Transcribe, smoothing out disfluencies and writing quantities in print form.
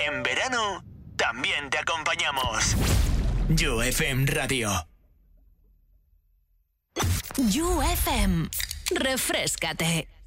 En verano, también te acompañamos. You FM Radio. You FM. Refréscate.